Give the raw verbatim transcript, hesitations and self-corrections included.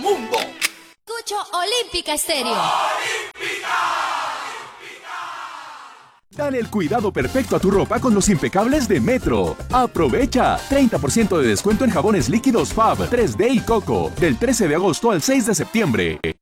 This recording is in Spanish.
mundo. Escucho Olímpica Estéreo. Dale el cuidado perfecto a tu ropa con los impecables de Metro. ¡Aprovecha! treinta por ciento de descuento en jabones líquidos Fab, tres D y Coco, del trece de agosto al seis de septiembre.